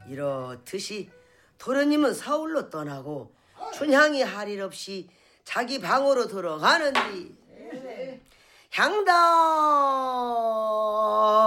이렇듯이 도련님은 서울로 떠나고 춘향이 할 일 없이 자기 방으로 들어가는디 향당